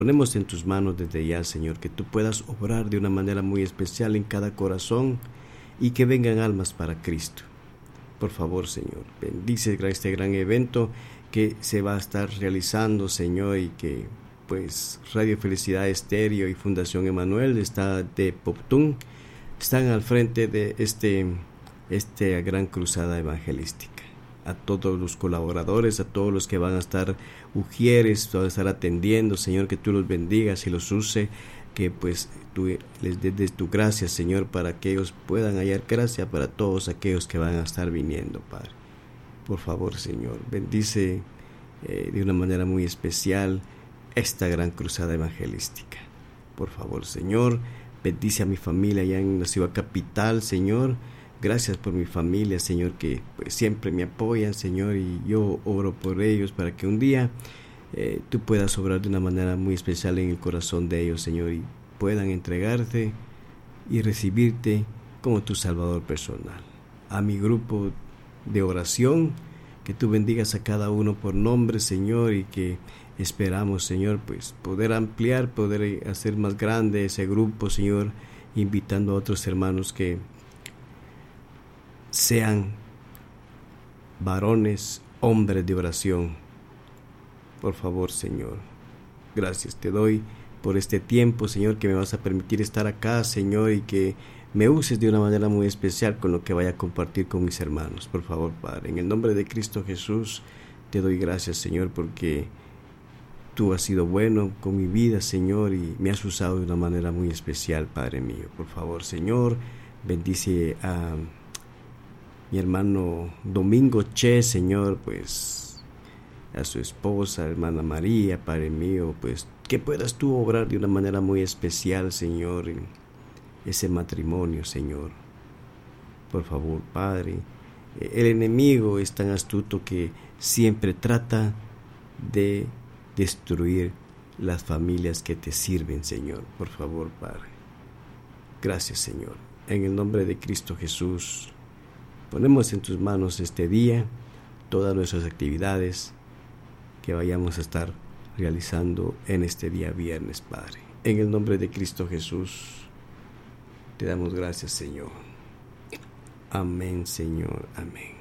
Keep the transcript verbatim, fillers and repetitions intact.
Ponemos en tus manos desde ya, Señor, que tú puedas obrar de una manera muy especial en cada corazón y que vengan almas para Cristo. Por favor, Señor, bendice este gran evento que se va a estar realizando, Señor, y que pues Radio Felicidad Estéreo y Fundación Emanuel está de Poptún, están al frente de este, este gran cruzada evangelística. A todos los colaboradores, a todos los que van a estar ujieres, van a estar atendiendo, Señor, que tú los bendigas y los use, que pues tú les des tu gracia, Señor, para que ellos puedan hallar gracia para todos aquellos que van a estar viniendo, Padre. Por favor, Señor, bendice eh, de una manera muy especial esta gran cruzada evangelística. Por favor, Señor, bendice a mi familia allá en la ciudad capital, Señor. Gracias por mi familia, Señor, que pues, siempre me apoyan, Señor, y yo oro por ellos para que un día eh, tú puedas obrar de una manera muy especial en el corazón de ellos, Señor, y puedan entregarte y recibirte como tu Salvador personal. A mi grupo de oración, que tú bendigas a cada uno por nombre, Señor, y que esperamos, Señor, pues poder ampliar, poder hacer más grande ese grupo, Señor, invitando a otros hermanos que sean varones, hombres de oración. Por favor, Señor, gracias te doy por este tiempo, Señor, que me vas a permitir estar acá, Señor, y que me uses de una manera muy especial con lo que vaya a compartir con mis hermanos. Por favor, Padre, en el nombre de Cristo Jesús, te doy gracias, Señor, porque tú has sido bueno con mi vida, Señor, y me has usado de una manera muy especial, Padre mío. Por favor, Señor, bendice a mi hermano Domingo Che, Señor, pues a su esposa, hermana María, Padre mío, pues que puedas tú obrar de una manera muy especial, Señor, en ese matrimonio, Señor. Por favor, Padre, el enemigo es tan astuto que siempre trata de destruir las familias que te sirven, Señor. Por favor, Padre. Gracias, Señor. En el nombre de Cristo Jesús, ponemos en tus manos este día, todas nuestras actividades que vayamos a estar realizando en este día viernes, Padre. En el nombre de Cristo Jesús, te damos gracias, Señor. Amén, Señor. Amén.